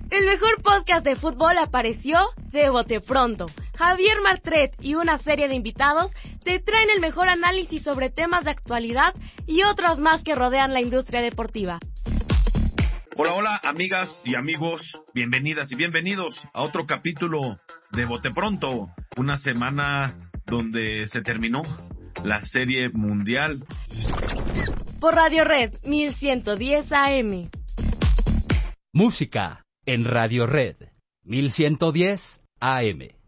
El mejor podcast de fútbol apareció de bote pronto. Javier Martret y una serie de invitados te traen el mejor análisis sobre temas de actualidad y otros más que rodean la industria deportiva. Hola, hola, amigas y amigos, bienvenidas y bienvenidos a otro capítulo de Bote Pronto, una semana donde se terminó la serie mundial. Por Radio Red 1110 AM. Música en Radio Red 1110 AM.